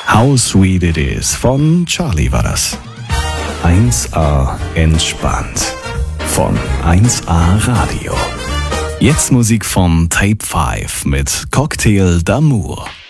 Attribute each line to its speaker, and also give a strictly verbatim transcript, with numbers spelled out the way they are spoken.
Speaker 1: How Sweet It Is von Charlie war das. eins A entspannt von eins A Radio. Jetzt Musik von Tape fünf mit Cocktail d'Amour.